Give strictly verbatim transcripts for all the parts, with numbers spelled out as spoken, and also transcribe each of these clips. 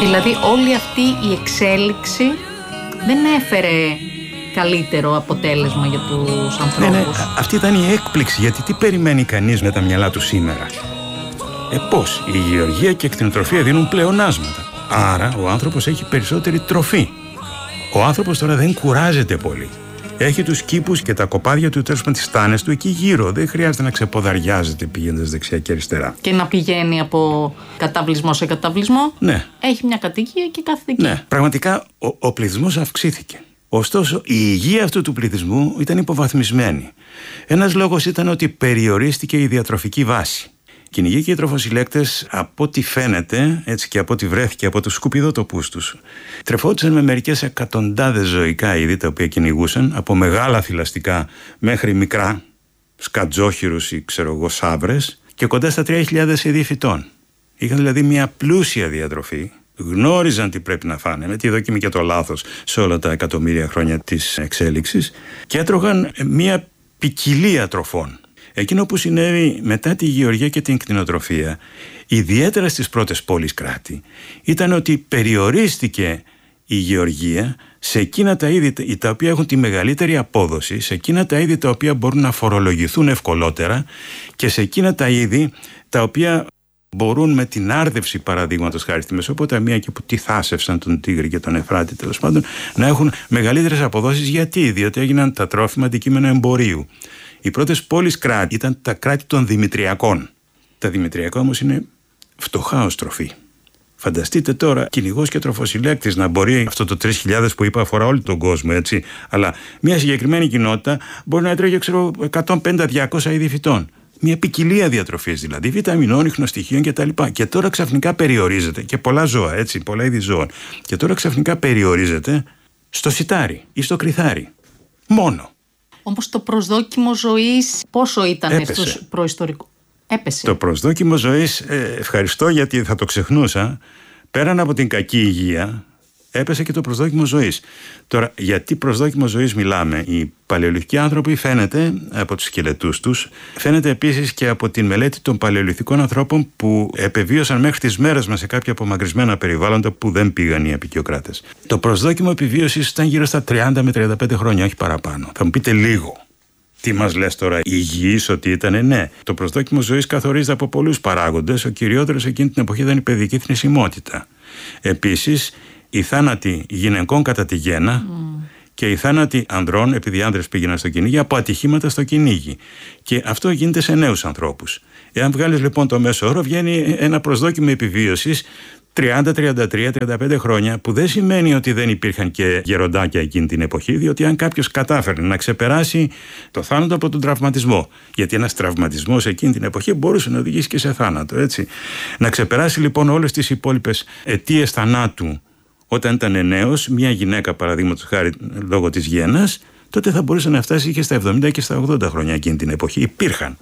Δηλαδή όλη αυτή η εξέλιξη δεν έφερε καλύτερο αποτέλεσμα για τους ανθρώπους. Ναι, ναι, αυτή ήταν η έκπληξη, γιατί τι περιμένει κανείς με τα μυαλά του σήμερα. Ε, πώς, η γεωργία και η κτηνοτροφία δίνουν πλεονάσματα. Άρα ο άνθρωπος έχει περισσότερη τροφή. Ο άνθρωπος τώρα δεν κουράζεται πολύ. Έχει τους κήπους και τα κοπάδια του, τέλος πάντων τις στάνες του εκεί γύρω. Δεν χρειάζεται να ξεποδαριάζεται πηγαίνοντας δεξιά και αριστερά. Και να πηγαίνει από καταβλισμό σε καταβλισμό. Ναι. Έχει μια κατοικία και κάθεται εκεί. Ναι. Πραγματικά ο, ο πληθυσμός αυξήθηκε. Ωστόσο, η υγεία αυτού του πληθυσμού ήταν υποβαθμισμένη. Ένας λόγος ήταν ότι περιορίστηκε η διατροφική βάση. Οι κυνηγοί και οι τροφοσυλλέκτες, από ό,τι φαίνεται, έτσι και από ό,τι βρέθηκε από τους σκουπιδότοπους τους, τρεφόντουσαν με μερικές εκατοντάδες ζωικά είδη τα οποία κυνηγούσαν, από μεγάλα θηλαστικά μέχρι μικρά, σκατζόχυρους ή ξέρω εγώ σαύρες, και κοντά στα τρεις χιλιάδες είδη φυτών. Είχαν δηλαδή μια πλούσια διατροφή, γνώριζαν τι πρέπει να φάνε, με τη δοκιμή και το λάθος σε όλα τα εκατομμύρια χρόνια της εξέλιξης, και έτρωγαν μια ποικιλία τροφών. Εκείνο που συνέβη μετά τη γεωργία και την κτηνοτροφία, ιδιαίτερα στις πρώτες πόλεις κράτη, ήταν ότι περιορίστηκε η γεωργία σε εκείνα τα είδη τα οποία έχουν τη μεγαλύτερη απόδοση, σε εκείνα τα είδη τα οποία μπορούν να φορολογηθούν ευκολότερα και σε εκείνα τα είδη τα οποία μπορούν με την άρδευση, παραδείγματος χάρη στη Μεσοποταμία, και που τη θάσευσαν τον Τίγρη και τον Εφράτη, τέλος πάντων, να έχουν μεγαλύτερες αποδόσεις. Γιατί? Διότι έγιναν τα τρόφιμα αντικείμενο εμπορίου. Οι πρώτες πόλεις κράτη ήταν τα κράτη των Δημητριακών. Τα Δημητριακά όμως είναι φτωχά ως τροφή. Φανταστείτε τώρα κυνηγός και τροφοσυλλέκτης να μπορεί, αυτό το τρεις χιλιάδες που είπα αφορά όλο τον κόσμο, έτσι, αλλά μια συγκεκριμένη κοινότητα μπορεί να έτρωγε, ξέρω, εκατόν πενήντα με διακόσια είδη φυτών. Μια ποικιλία διατροφής δηλαδή, βιταμινών, ιχνοστοιχείων κτλ. Και τώρα ξαφνικά περιορίζεται, και πολλά ζώα, έτσι, πολλά είδη ζώων. Και τώρα ξαφνικά περιορίζεται στο σιτάρι ή στο κρυθάρι. Μόνο. Όμως το προσδόκιμο ζωής πόσο ήταν Έπεσε. στο προϊστορικό? Έπεσε. Το προσδόκιμο ζωής, ε, ευχαριστώ γιατί θα το ξεχνούσα, πέραν από την κακή υγεία, έπεσε και το προσδόκιμο ζωής. Τώρα, γιατί προσδόκιμο ζωής μιλάμε? Οι παλαιολιθικοί άνθρωποι, φαίνεται από τους σκελετούς τους, φαίνεται επίσης και από την μελέτη των παλαιολιθικών ανθρώπων που επεβίωσαν μέχρι τις μέρες μας σε κάποια απομακρυσμένα περιβάλλοντα που δεν πήγαν οι αποικιοκράτες. Το προσδόκιμο επιβίωσης ήταν γύρω στα τριάντα με τριάντα πέντε χρόνια, όχι παραπάνω. Θα μου πείτε λίγο. Τι μας λες τώρα, υγιής ότι ήτανε? Ναι. Το προσδόκιμο ζωής καθορίζεται από πολλούς παράγοντες. Ο κυριότερος εκείνη την εποχή ήταν η παιδική θνησιμότητα. Επίσης, οι θάνατοι γυναικών κατά τη γέννα mm. και οι θάνατοι ανδρών, επειδή οι άνδρες πήγαιναν στο κυνήγι, από ατυχήματα στο κυνήγι. Και αυτό γίνεται σε νέους ανθρώπους. Εάν βγάλεις λοιπόν το μέσο όρο, βγαίνει ένα προσδόκιμο επιβίωσης τριάντα, τριάντα τρία, τριάντα πέντε χρόνια, που δεν σημαίνει ότι δεν υπήρχαν και γεροντάκια εκείνη την εποχή, διότι αν κάποιος κατάφερε να ξεπεράσει το θάνατο από τον τραυματισμό, γιατί ένας τραυματισμός εκείνη την εποχή μπορούσε να οδηγήσει και σε θάνατο, έτσι. Να ξεπεράσει λοιπόν όλες τις υπόλοιπες αιτίες θανάτου όταν ήταν νέος, μια γυναίκα παραδείγματος χάρη λόγω της γέννας, τότε θα μπορούσε να φτάσει και στα εβδομήντα και στα ογδόντα χρόνια εκείνη την εποχή. Υπήρχαν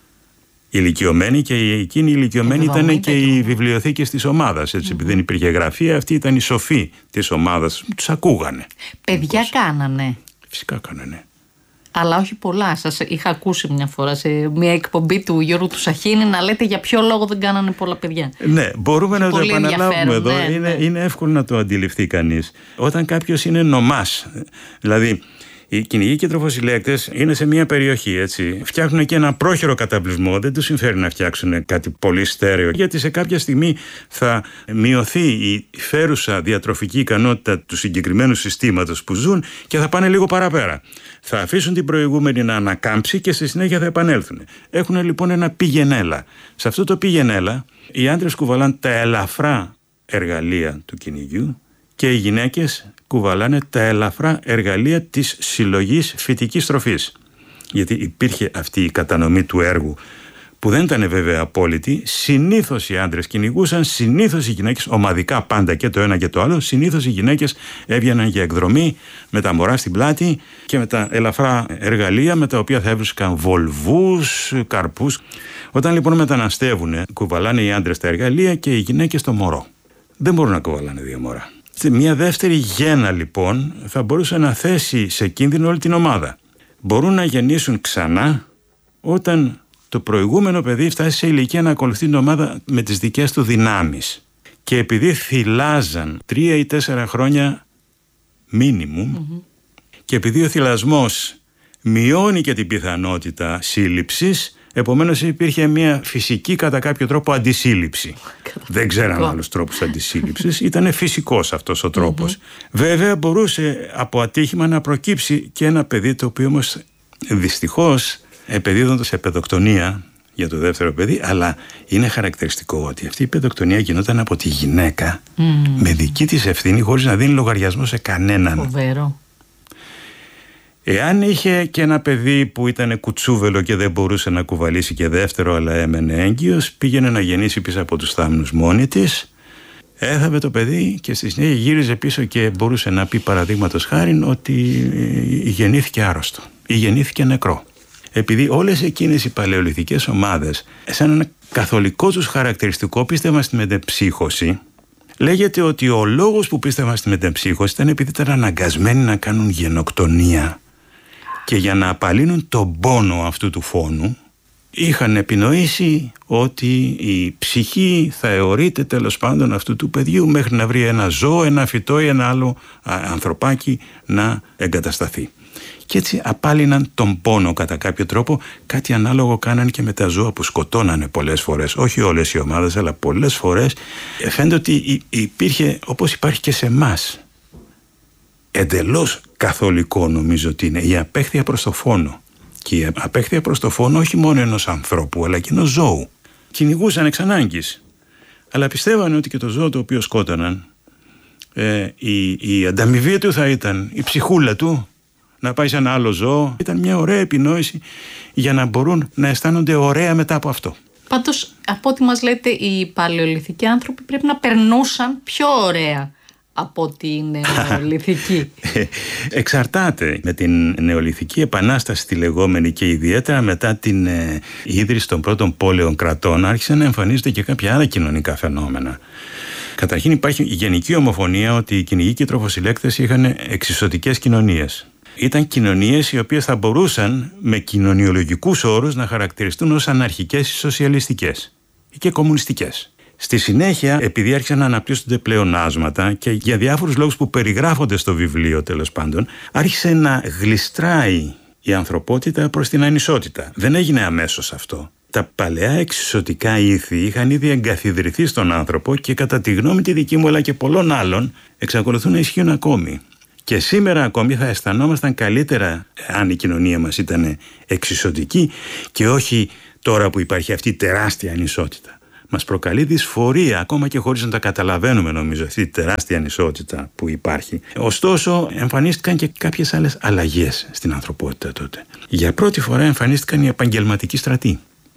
ηλικιωμένοι, και εκείνοι οι ηλικιωμένοι ήταν και οι βιβλιοθήκες της ομάδας. Έτσι, mm. επειδή δεν υπήρχε γραφεία, αυτοί ήταν οι σοφοί της ομάδας. Τους ακούγανε. Παιδιά κάνανε. Φυσικά κάνανε. Αλλά όχι πολλά. Σας είχα ακούσει μια φορά σε μια εκπομπή του Γιώργου του Σαχίνη να λέτε για ποιο λόγο δεν κάνανε πολλά παιδιά. Ναι, μπορούμε και να το επαναλάβουμε εδώ. Ναι, είναι, ναι. είναι εύκολο να το αντιληφθεί κανείς. Όταν κάποιος είναι νομάς, δηλαδή οι κυνηγοί και οι τροφοσυλλέκτες είναι σε μια περιοχή, έτσι. Φτιάχνουν και ένα πρόχειρο καταβλισμό, δεν τους συμφέρει να φτιάξουν κάτι πολύ στέρεο, γιατί σε κάποια στιγμή θα μειωθεί η φέρουσα διατροφική ικανότητα του συγκεκριμένου συστήματος που ζουν και θα πάνε λίγο παραπέρα. Θα αφήσουν την προηγούμενη να ανακάμψει και στη συνέχεια θα επανέλθουν. Έχουν λοιπόν ένα πηγενέλα. Σε αυτό το πηγενέλα οι άντρες κουβαλάνε τα ελαφρά εργαλεία του κυνηγιού και οι γυναίκες κουβαλάνε τα ελαφρά εργαλεία της συλλογής φυτικής τροφής. Γιατί υπήρχε αυτή η κατανομή του έργου που δεν ήταν βέβαια απόλυτη. Συνήθως οι άντρες κυνηγούσαν, συνήθως οι γυναίκες, ομαδικά πάντα και το ένα και το άλλο, συνήθως οι γυναίκες έβγαιναν για εκδρομή με τα μωρά στην πλάτη και με τα ελαφρά εργαλεία με τα οποία θα έβρισκαν βολβούς, καρπούς. Όταν λοιπόν μεταναστεύουν, κουβαλάνε οι άντρες τα εργαλεία και οι γυναίκες το μωρό. Δεν μπορούν να κουβαλάνε δύο μωρά. Μια δεύτερη γέννα λοιπόν θα μπορούσε να θέσει σε κίνδυνο όλη την ομάδα. Μπορούν να γεννήσουν ξανά όταν το προηγούμενο παιδί φτάσει σε ηλικία να ακολουθεί την ομάδα με τις δικές του δυνάμεις. Και επειδή θυλάζαν τρία ή τέσσερα χρόνια μίνιμουμ, mm-hmm. και επειδή ο θυλασμός μειώνει και την πιθανότητα σύλληψης, επομένως υπήρχε μια φυσική κατά κάποιο τρόπο αντισύλληψη. Δεν ξέραν άλλους τρόπους αντισύλληψης, ήταν φυσικός αυτός ο τρόπος. Mm-hmm. Βέβαια μπορούσε από ατύχημα να προκύψει και ένα παιδί, το οποίο όμως δυστυχώς επεδίδοντας σε παιδοκτονία για το δεύτερο παιδί, αλλά είναι χαρακτηριστικό ότι αυτή η παιδοκτονία γινόταν από τη γυναίκα mm. με δική της ευθύνη, χωρίς να δίνει λογαριασμό σε κανέναν. Φοβερό. Εάν είχε και ένα παιδί που ήταν κουτσούβελο και δεν μπορούσε να κουβαλήσει και δεύτερο, αλλά έμενε έγκυος, πήγαινε να γεννήσει πίσω από τους θάμνους μόνη της, έθαβε το παιδί και στη συνέχεια γύριζε πίσω και μπορούσε να πει παραδείγματος χάριν ότι γεννήθηκε άρρωστο ή γεννήθηκε νεκρό. Επειδή όλες εκείνες οι παλαιολιθικές ομάδες, σαν ένα καθολικό τους χαρακτηριστικό, πίστευαν στη μετεμψύχωση, λέγεται ότι ο λόγος που πίστευαν στη μετεμψύχωση ήταν επειδή ήταν αναγκασμένοι να κάνουν γενοκτονία και για να απαλύνουν τον πόνο αυτού του φόνου είχαν επινοήσει ότι η ψυχή θα αιωρείται τέλος πάντων αυτού του παιδιού μέχρι να βρει ένα ζώο, ένα φυτό ή ένα άλλο ανθρωπάκι να εγκατασταθεί. Και έτσι απάλυναν τον πόνο κατά κάποιο τρόπο. Κάτι ανάλογο κάναν και με τα ζώα που σκοτώνανε πολλές φορές. Όχι όλες οι ομάδες, αλλά πολλές φορές. Φαίνεται ότι υπήρχε, όπως υπάρχει και σε εμάς, εντελώς καθολικό νομίζω ότι είναι η απέχθεια προς το φόνο. Και η απέχθεια προς το φόνο όχι μόνο ενός ανθρώπου, αλλά και ενός ζώου. Κυνηγούσαν εξ ανάγκης. Αλλά πιστεύανε ότι και το ζώο το οποίο σκότωναν, ε, η, η ανταμοιβή του θα ήταν η ψυχούλα του να πάει σε ένα άλλο ζώο. Ήταν μια ωραία επινόηση για να μπορούν να αισθάνονται ωραία μετά από αυτό. Πάντως, από ό,τι μας λέτε, οι παλαιολιθικοί άνθρωποι πρέπει να περνούσαν πιο ωραία από την νεολιθική. Εξαρτάται. Με την νεολιθική επανάσταση τη λεγόμενη και ιδιαίτερα μετά την ε, ίδρυση των πρώτων πόλεων κρατών άρχισαν να εμφανίζονται και κάποια άλλα κοινωνικά φαινόμενα. Καταρχήν υπάρχει η γενική ομοφωνία ότι οι κυνηγοί και οι τροφοσυλλέκτες είχαν εξισωτικές κοινωνίες. Ήταν κοινωνίες οι οποίες θα μπορούσαν με κοινωνιολογικούς όρους να χαρακτηριστούν ως αναρχικές ή σοσιαλιστικές ή και κομμουνιστικές. Στη συνέχεια, επειδή άρχισαν να αναπτύσσονται πλεονάσματα και για διάφορους λόγους που περιγράφονται στο βιβλίο τέλος πάντων, άρχισε να γλιστράει η ανθρωπότητα προς την ανισότητα. Δεν έγινε αμέσως αυτό. Τα παλαιά εξισωτικά ήθη είχαν ήδη εγκαθιδρυθεί στον άνθρωπο και κατά τη γνώμη τη δική μου αλλά και πολλών άλλων εξακολουθούν να ισχύουν ακόμη. Και σήμερα ακόμη θα αισθανόμασταν καλύτερα αν η κοινωνία μας ήταν εξισωτική και όχι τώρα που υπάρχει αυτή η τεράστια ανισότητα. Μας προκαλεί δυσφορία ακόμα και χωρίς να τα καταλαβαίνουμε νομίζω αυτή η τεράστια ανισότητα που υπάρχει. Ωστόσο εμφανίστηκαν και κάποιες άλλες αλλαγές στην ανθρωπότητα τότε. Για πρώτη φορά εμφανίστηκαν οι επαγγελματικοί στρατοί.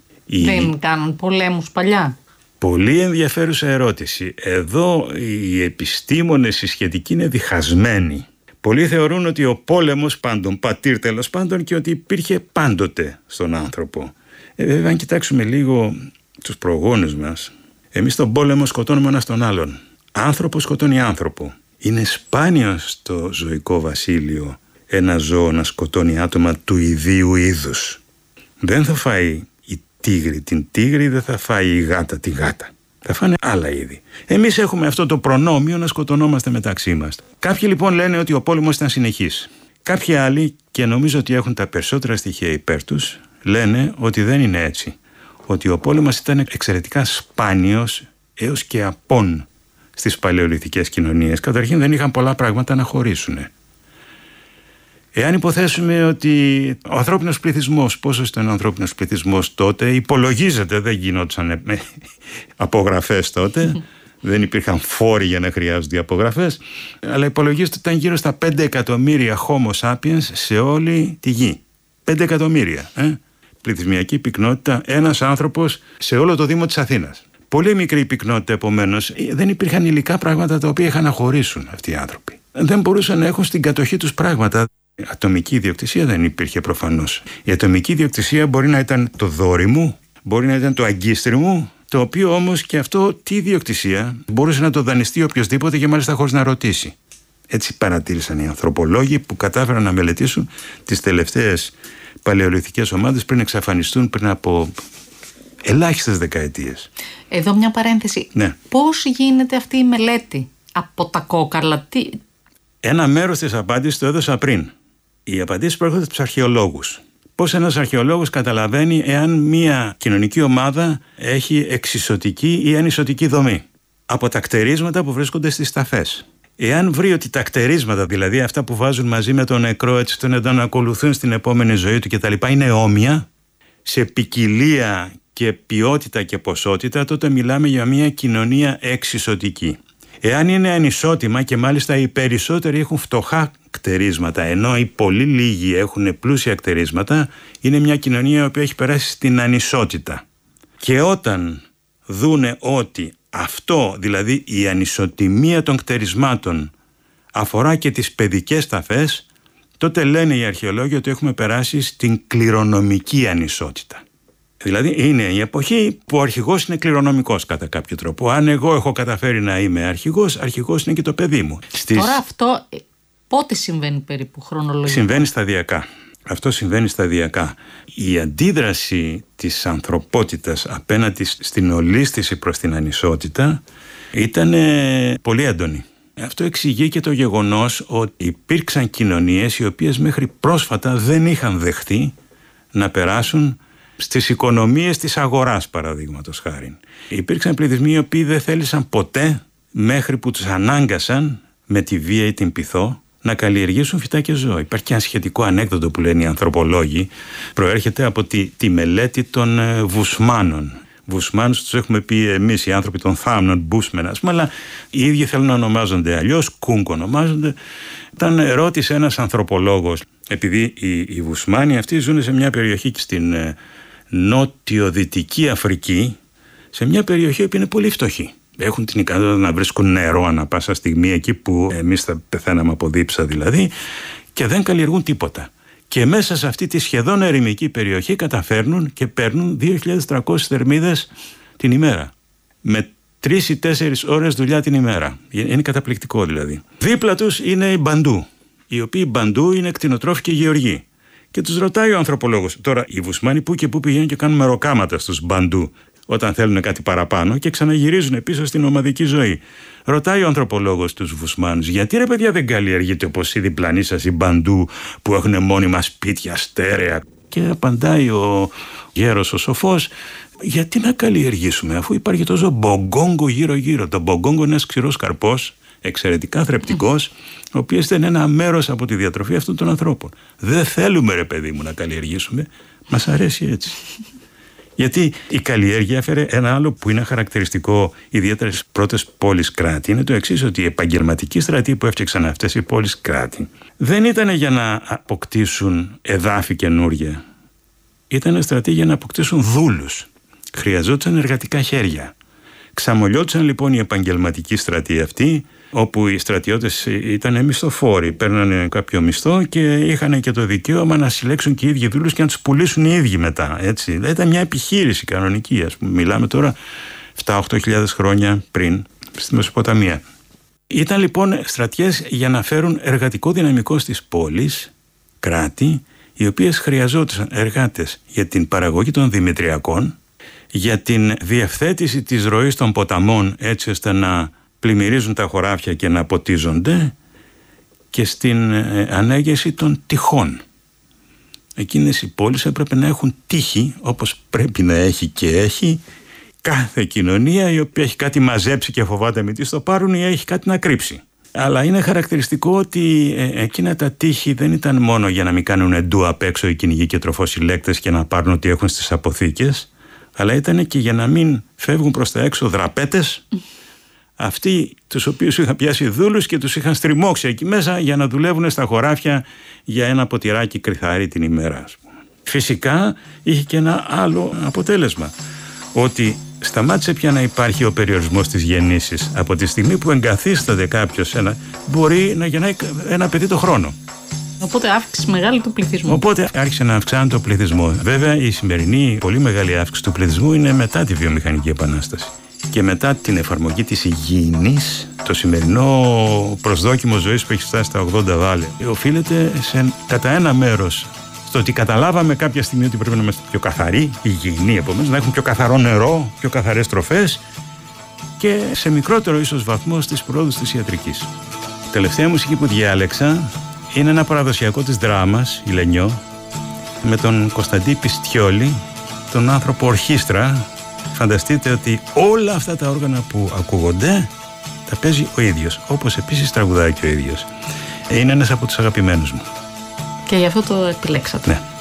Δεν οι... κάνουν πολέμους παλιά. Πολύ ενδιαφέρουσα ερώτηση. Εδώ οι επιστήμονες οι σχετικοί είναι διχασμένοι. Πολλοί θεωρούν ότι ο πόλεμος πάντων πατήρ τέλος πάντων και ότι υπήρχε πάντοτε στον άνθρωπο. Ε, βέβαια αν κοιτάξουμε λίγο τους προγόνους μας, εμείς στον πόλεμο σκοτώνουμε ένας τον άλλον. Άνθρωπο σκοτώνει άνθρωπο. Είναι σπάνιο στο ζωικό βασίλειο ένα ζώο να σκοτώνει άτομα του ιδίου είδους. Δεν θα φάει η τίγρη την τίγρη, δεν θα φάει η γάτα τη γάτα. Θα φάνε άλλα είδη. Εμείς έχουμε αυτό το προνόμιο να σκοτωνόμαστε μεταξύ μας. Κάποιοι λοιπόν λένε ότι ο πόλεμος ήταν συνεχής. Κάποιοι άλλοι, και νομίζω ότι έχουν τα περισσότερα στοιχεία υπέρ τους, λένε ότι δεν είναι έτσι. Ότι ο πόλεμος ήταν εξαιρετικά σπάνιος έως και απόν στις παλαιολιθικές κοινωνίες. Καταρχήν δεν είχαν πολλά πράγματα να χωρίσουν. Εάν υποθέσουμε ότι ο ανθρώπινος πληθυσμός, πόσο ήταν ο ανθρώπινος πληθυσμός τότε, υπολογίζεται, δεν γινόντουσαν απογραφές τότε, δεν υπήρχαν φόροι για να χρειάζονται απογραφές, αλλά υπολογίζεται ότι ήταν γύρω στα πέντε εκατομμύρια Homo sapiens σε όλη τη γη. πέντε εκατομμύρια, ε? Πληθυσμιακή πυκνότητα, ένας άνθρωπος σε όλο το Δήμο της Αθήνας. Πολύ μικρή πυκνότητα επομένως, δεν υπήρχαν υλικά πράγματα τα οποία είχαν να χωρίσουν αυτοί οι άνθρωποι. Δεν μπορούσαν να έχουν στην κατοχή τους πράγματα. Ατομική ιδιοκτησία δεν υπήρχε προφανώς. Η ατομική ιδιοκτησία μπορεί να ήταν το δόρυ μου, μπορεί να ήταν το αγκίστρι μου, το οποίο όμως και αυτό τι ιδιοκτησία μπορούσε να το δανειστεί οποιοδήποτε και μάλιστα χωρίς να ρωτήσει. Έτσι παρατήρησαν οι ανθρωπολόγοι που κατάφεραν να μελετήσουν τις τελευταίες παλαιολιθικές ομάδες πριν εξαφανιστούν πριν από ελάχιστες δεκαετίες. Εδώ μια παρένθεση. Ναι. Πώς γίνεται αυτή η μελέτη από τα κόκαλα? Τι... Ένα μέρος της απάντησης το έδωσα πριν. Οι απαντήσεις προέρχονται από τους αρχαιολόγους. Πώς ένας αρχαιολόγος καταλαβαίνει εάν μια κοινωνική ομάδα έχει εξισωτική ή ανισωτική δομή? Από τα κτερίσματα που βρίσκονται στις ταφές. Εάν βρει ότι τα κτερίσματα, δηλαδή αυτά που βάζουν μαζί με τον νεκρό έτσι τον να ακολουθούν στην επόμενη ζωή του κτλ., είναι όμοια σε ποικιλία και ποιότητα και ποσότητα, τότε μιλάμε για μια κοινωνία εξισωτική. Εάν είναι ανισότιμα και μάλιστα οι περισσότεροι έχουν φτωχά κτερίσματα, ενώ οι πολύ λίγοι έχουν πλούσια κτερίσματα, είναι μια κοινωνία η οποία έχει περάσει στην ανισότητα. Και όταν δούνε ότι αυτό, δηλαδή η ανισοτιμία των κτερισμάτων, αφορά και τις παιδικές ταφές, τότε λένε οι αρχαιολόγοι ότι έχουμε περάσει στην κληρονομική ανισότητα. Δηλαδή είναι η εποχή που ο αρχηγός είναι κληρονομικός κατά κάποιο τρόπο. Αν εγώ έχω καταφέρει να είμαι αρχηγός, αρχηγός είναι και το παιδί μου. Στις... Τώρα αυτό πότε συμβαίνει περίπου χρονολογικά? Συμβαίνει σταδιακά. Αυτό συμβαίνει σταδιακά. Η αντίδραση της ανθρωπότητας απέναντι στην ολίσθηση προς την ανισότητα ήταν πολύ έντονη. Αυτό εξηγεί και το γεγονός ότι υπήρξαν κοινωνίες οι οποίες μέχρι πρόσφατα δεν είχαν δεχτεί να περάσουν στις οικονομίες της αγοράς, παραδείγματος χάριν. Υπήρξαν πληθυσμοί οι οποίοι δεν θέλησαν ποτέ, μέχρι που τους ανάγκασαν με τη βία ή την πειθό, να καλλιεργήσουν φυτά και ζώα. Υπάρχει και ένα σχετικό ανέκδοτο που λένε οι ανθρωπολόγοι, προέρχεται από τη, τη μελέτη των ε, Βουσμάνων. Βουσμάνους τους έχουμε πει εμείς οι άνθρωποι των Θάμνων, Μπούσμεν, ας πούμε, αλλά οι ίδιοι θέλουν να ονομάζονται αλλιώς, Κούγκ ονομάζονται. Όταν ρώτησε ένας ανθρωπολόγος, επειδή οι, οι Βουσμάνοι αυτοί ζουν σε μια περιοχή στην ε, νότιο-δυτική Αφρική, σε μια περιοχή που είναι πολύ φτωχή. Έχουν την ικανότητα να βρίσκουν νερό ανά πάσα στιγμή, εκεί που εμείς θα πεθαίναμε από δίψα δηλαδή, και δεν καλλιεργούν τίποτα. Και μέσα σε αυτή τη σχεδόν ερημική περιοχή καταφέρνουν και παίρνουν δύο χιλιάδες τριακόσιες θερμίδες την ημέρα. Με τρεις ή τέσσερις ώρες δουλειά την ημέρα. Είναι καταπληκτικό δηλαδή. Δίπλα τους είναι οι Μπαντού, οι οποίοι Μπαντού είναι κτηνοτρόφοι και γεωργοί. Και τους ρωτάει ο ανθρωπολόγος. Τώρα οι Βουσμάνοι που και που πηγαίνουν και κάνουν μεροκάματα στους Μπαντού όταν θέλουν κάτι παραπάνω και ξαναγυρίζουν πίσω στην ομαδική ζωή. Ρωτάει ο ανθρωπολόγος τους Βουσμάνους, γιατί ρε παιδιά δεν καλλιεργείτε όπως οι διπλανοί σας οι Μπαντού που έχουν μόνιμα σπίτια, στέρεα? Και απαντάει ο γέρος ο σοφός, γιατί να καλλιεργήσουμε αφού υπάρχει τόσο μπογκόγκο γύρω-γύρω? Το μπογκόγκο είναι ένας ξηρός καρπός, εξαιρετικά θρεπτικός, ο οποίος ήταν ένα μέρος από τη διατροφή αυτών των ανθρώπων. Δεν θέλουμε ρε παιδί μου να καλλιεργήσουμε, μας αρέσει έτσι. Γιατί η καλλιέργεια έφερε ένα άλλο που είναι χαρακτηριστικό ιδιαίτερα στις πρώτες πόλεις κράτη. Είναι το εξής, ότι οι επαγγελματικοί στρατοί που έφτιαξαν αυτές οι πόλεις κράτη δεν ήταν για να αποκτήσουν εδάφη καινούργια. Ήταν στρατοί για να αποκτήσουν δούλους. Χρειαζόταν εργατικά χέρια. Ξαμολιώτησαν λοιπόν οι επαγγελματικοί στρατοί αυτοί, όπου οι στρατιώτες ήταν μισθοφόροι, παίρνανε κάποιο μισθό και είχαν και το δικαίωμα να συλλέξουν και οι ίδιοι δούλους και να τους πουλήσουν οι ίδιοι μετά. Έτσι. Ήταν μια επιχείρηση κανονική, ας πούμε. Μιλάμε τώρα επτά οχτώ χιλιάδες χρόνια πριν στη Μεσοποταμία. Ήταν λοιπόν στρατιές για να φέρουν εργατικό δυναμικό στις πόλεις, κράτη, οι οποίες χρειαζόντουσαν εργάτες για την παραγωγή των δημητριακών, για την διευθέτηση της ροής των ποταμών έτσι ώστε να πλημμυρίζουν τα χωράφια και να ποτίζονται, και στην ε, ανέγερση των τυχών. Εκείνες οι πόλεις έπρεπε να έχουν τύχη, όπως πρέπει να έχει και έχει κάθε κοινωνία η οποία έχει κάτι μαζέψει και φοβάται μη τις το πάρουν ή έχει κάτι να κρύψει. Αλλά είναι χαρακτηριστικό ότι ε, εκείνα τα τύχη δεν ήταν μόνο για να μην κάνουν εντού απ' έξω οι κυνηγοί και τροφοσυλλέκτες και να πάρουν ό,τι έχουν στις αποθήκες, αλλά ήταν και για να μην φεύγουν προς τα έξω δραπέτες, αυτοί τους οποίους είχαν πιάσει δούλους και τους είχαν στριμώξει εκεί μέσα για να δουλεύουν στα χωράφια για ένα ποτηράκι κρυθάρι την ημέρα, ας πούμε. Φυσικά είχε και ένα άλλο αποτέλεσμα, ότι σταμάτησε πια να υπάρχει ο περιορισμός της γεννήσης. Από τη στιγμή που εγκαθίσταται κάποιος ένα, μπορεί να γεννάει ένα παιδί το χρόνο. Οπότε αύξηση μεγάλη του πληθυσμού. Οπότε άρχισε να αυξάνει το πληθυσμό. Βέβαια η σημερινή πολύ μεγάλη αύξηση του πληθυσμού είναι μετά τη βιομηχανική επανάσταση. Και μετά την εφαρμογή της υγιεινής, το σημερινό προσδόκιμο ζωής που έχει φτάσει στα ογδόντα βάλε οφείλεται σε, κατά ένα μέρος στο ότι καταλάβαμε κάποια στιγμή ότι πρέπει να είμαστε πιο καθαροί, υγιεινοί επομένως, να έχουμε πιο καθαρό νερό, πιο καθαρές τροφές και σε μικρότερο ίσως βαθμό στις προόδους της ιατρικής. Η τελευταία μουσική που διάλεξα είναι ένα παραδοσιακό της δράμας, η Λενιό, με τον Κωνσταντή Πιστιόλη, τον άνθρωπο ορχήστρα. Φανταστείτε ότι όλα αυτά τα όργανα που ακούγονται τα παίζει ο ίδιος, όπως επίσης τραγουδάει και ο ίδιος. Είναι ένας από τους αγαπημένους μου. Και γι' αυτό το επιλέξατε. Ναι.